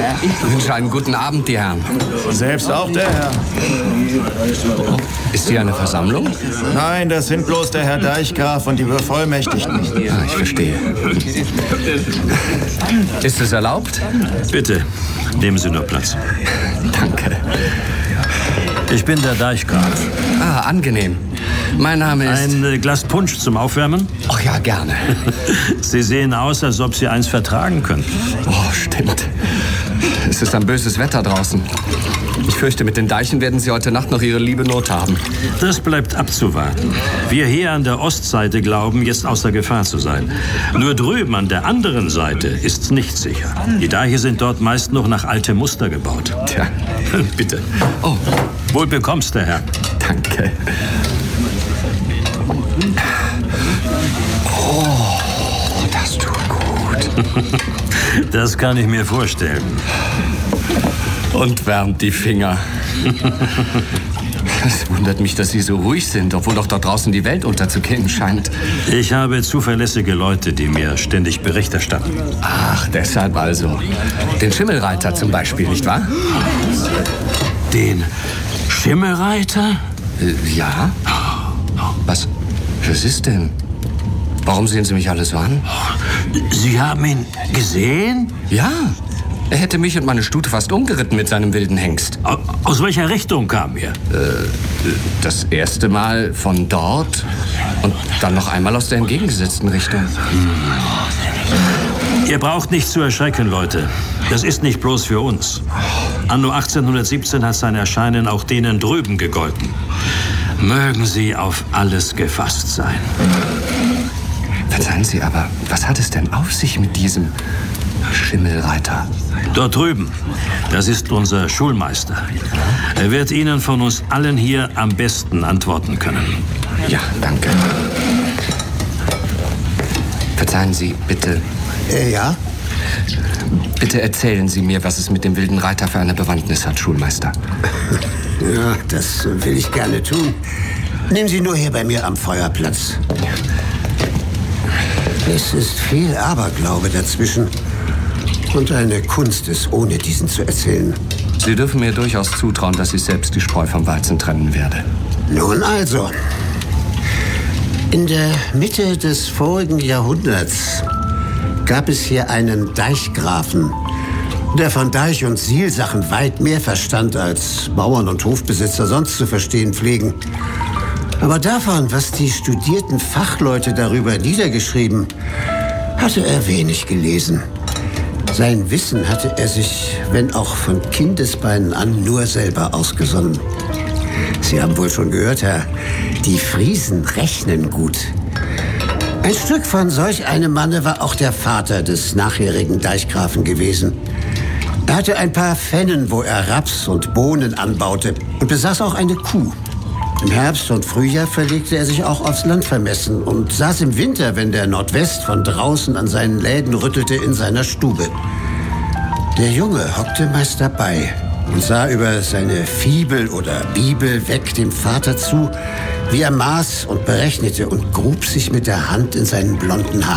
Ich wünsche einen guten Abend, die Herren. Selbst auch der Herr. Ist hier eine Versammlung? Nein, das sind bloß der Herr Deichgraf und die Bevollmächtigten. Ah, ich verstehe. Ist es erlaubt? Bitte, nehmen Sie nur Platz. Danke. Ich bin der Deichgraf. Ah, angenehm. Mein Name ist... Ein Glas Punsch zum Aufwärmen? Ach ja, gerne. Sie sehen aus, als ob Sie eins vertragen könnten. Oh, stimmt. Es ist ein böses Wetter draußen. Ich fürchte, mit den Deichen werden Sie heute Nacht noch Ihre liebe Not haben. Das bleibt abzuwarten. Wir hier an der Ostseite glauben, jetzt außer Gefahr zu sein. Nur drüben an der anderen Seite ist's nicht sicher. Die Deiche sind dort meist noch nach altem Muster gebaut. Tja, Bitte. oh, Wohl bekommst, der Herr. danke. Oh, das tut gut. Das kann ich mir vorstellen. Und wärmt die Finger. Es wundert mich, dass Sie so ruhig sind, obwohl doch dort draußen die Welt unterzugehen scheint. Ich habe zuverlässige Leute, die mir ständig Bericht erstatten. Ach, deshalb also. Den Schimmelreiter zum Beispiel, nicht wahr? Den Schimmelreiter? Ja. Was ist denn? Warum sehen Sie mich alle so an? Sie haben ihn gesehen? Ja. Er hätte mich und meine Stute fast umgeritten mit seinem wilden Hengst. Aus welcher Richtung kam er? Das erste Mal von dort und dann noch einmal aus der entgegengesetzten Richtung. Ihr braucht nicht zu erschrecken, Leute. Das ist nicht bloß für uns. Anno 1817 hat sein Erscheinen auch denen drüben gegolten. Mögen Sie auf alles gefasst sein. Verzeihen Sie, aber was hat es denn auf sich mit diesem Schimmelreiter? Dort drüben, das ist unser Schulmeister. Er wird Ihnen von uns allen hier am besten antworten können. Ja, danke. Verzeihen Sie, bitte. Ja? Bitte erzählen Sie mir, was es mit dem wilden Reiter für eine Bewandtnis hat, Schulmeister. Ja, das will ich gerne tun. Nehmen Sie nur hier bei mir am Feuerplatz. Es ist viel Aberglaube dazwischen. Und eine Kunst, es ohne diesen zu erzählen. Sie dürfen mir durchaus zutrauen, dass ich selbst die Spreu vom Weizen trennen werde. Nun also. In der Mitte des vorigen Jahrhunderts gab es hier einen Deichgrafen, der von Deich- und Sielsachen weit mehr verstand, als Bauern und Hofbesitzer sonst zu verstehen pflegen. Aber davon, was die studierten Fachleute darüber niedergeschrieben, hatte er wenig gelesen. Sein Wissen hatte er sich, wenn auch von Kindesbeinen an, nur selber ausgesonnen. Sie haben wohl schon gehört, Herr, die Friesen rechnen gut. Ein Stück von solch einem Manne war auch der Vater des nachherigen Deichgrafen gewesen. Er hatte ein paar Fennen, wo er Raps und Bohnen anbaute und besaß auch eine Kuh. Im Herbst und Frühjahr verlegte er sich auch aufs Landvermessen und saß im Winter, wenn der Nordwest von draußen an seinen Läden rüttelte, in seiner Stube. Der Junge hockte meist dabei und sah über seine Fibel oder Bibel weg dem Vater zu, wie er maß und berechnete und grub sich mit der Hand in seinen blonden Haaren.